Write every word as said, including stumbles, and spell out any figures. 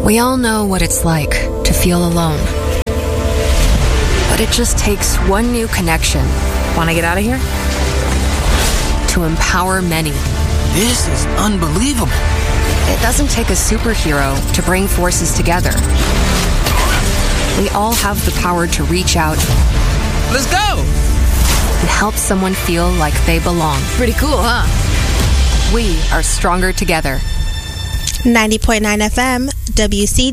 We all know what it's like to feel alone. But it just takes one new connection. Want to get out of here? To empower many. This is unbelievable. It doesn't take a superhero to bring forces together. We all have the power to reach out. Let's go! And help someone feel like they belong. Pretty cool, huh? We are stronger together. ninety point nine F M, W C